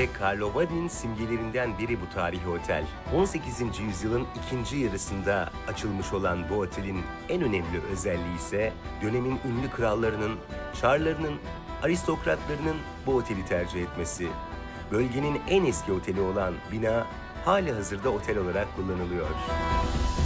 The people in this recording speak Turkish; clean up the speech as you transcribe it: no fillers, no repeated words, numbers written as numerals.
ve Karlova'nın simgelerinden biri bu tarihi otel. 18. yüzyılın ikinci yarısında açılmış olan bu otelin en önemli özelliği ise dönemin ünlü krallarının, çarlarının, aristokratlarının bu oteli tercih etmesi. Bölgenin en eski oteli olan bina halihazırda otel olarak kullanılıyor.